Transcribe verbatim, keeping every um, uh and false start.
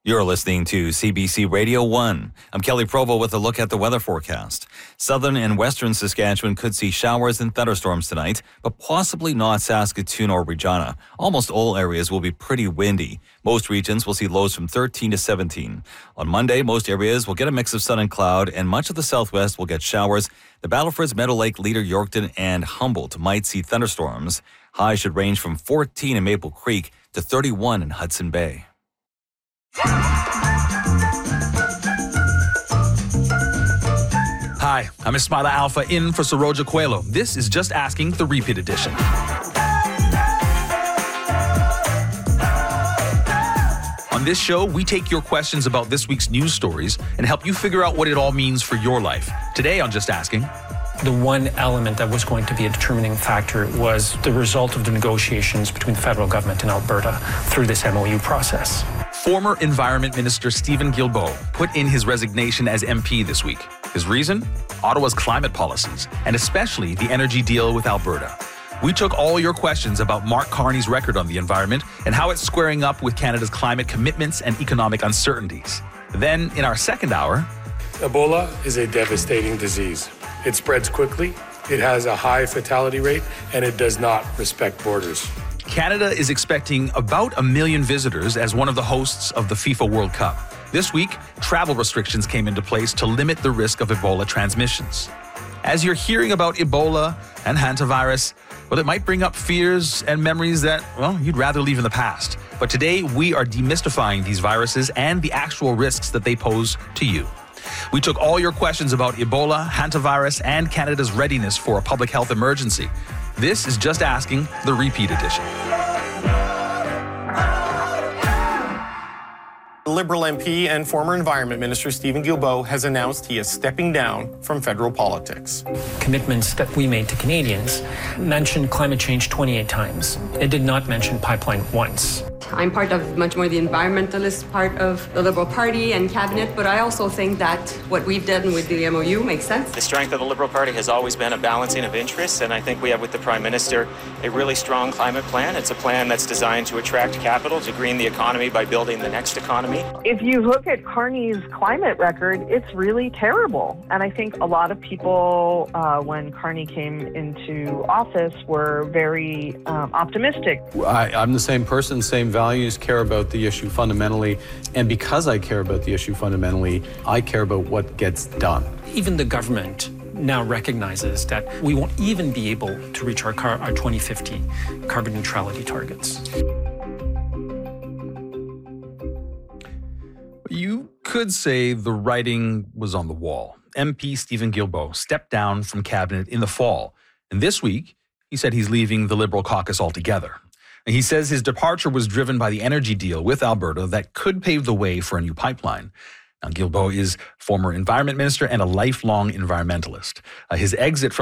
You're listening to C B C Radio one. I'm Kelly Provo with a look at the weather forecast. Southern and western Saskatchewan could see showers and thunderstorms tonight, but possibly not Saskatoon or Regina. Almost all areas will be pretty windy. Most regions will see lows from thirteen to seventeen. On Monday, most areas will get a mix of sun and cloud, and much of the southwest will get showers. The Battlefords, Meadow Lake, Leader, Yorkton, and Humboldt might see thunderstorms. Highs should range from fourteen in Maple Creek to thirty-one in Hudson Bay. Hi, I'm Ismaila Alpha in for Saroja Coelho. This is Just Asking, the repeat edition. On this show, we take your questions about this week's news stories and help you figure out what it all means for your life. Today on Just Asking, the one element that was going to be a determining factor was the result of the negotiations between the federal government and Alberta through this M O U process. Former Environment Minister Steven Guilbeault put in his resignation as M P this week. His reason? Ottawa's climate policies, and especially the energy deal with Alberta. We took all your questions about Mark Carney's record on the environment and how it's squaring up with Canada's climate commitments and economic uncertainties. Then, in our second hour, Ebola is a devastating disease. It spreads quickly, it has a high fatality rate, and it does not respect borders. Canada is expecting about a million visitors as one of the hosts of the FIFA World Cup. This week, travel restrictions came into place to limit the risk of Ebola transmissions. As you're hearing about Ebola and hantavirus, well, it might bring up fears and memories that, well, you'd rather leave in the past. But today, we are demystifying these viruses and the actual risks that they pose to you. We took all your questions about Ebola, hantavirus, and Canada's readiness for a public health emergency. This is Just Asking, the repeat edition. Liberal M P and former Environment Minister Steven Guilbeault has announced he is stepping down from federal politics. Commitments that we made to Canadians mentioned climate change twenty-eight times. It did not mention pipeline once. I'm part of much more the environmentalist part of the Liberal Party and Cabinet, but I also think that what we've done with the M O U makes sense. The strength of the Liberal Party has always been a balancing of interests, and I think we have with the Prime Minister a really strong climate plan. It's a plan that's designed to attract capital, to green the economy by building the next economy. If you look at Carney's climate record, it's really terrible. And I think a lot of people, uh, when Carney came into office, were very um, optimistic. I, I'm the same person, same values, care about the issue fundamentally. And because I care about the issue fundamentally, I care about what gets done. Even the government now recognizes that we won't even be able to reach our, car, our twenty fifty carbon neutrality targets. You could say the writing was on the wall. M P Steven Guilbeault stepped down from cabinet in the fall. And this week, he said he's leaving the Liberal caucus altogether. And he says his departure was driven by the energy deal with Alberta that could pave the way for a new pipeline. Now, Guilbeault is former Environment Minister and a lifelong environmentalist. Uh, his exit from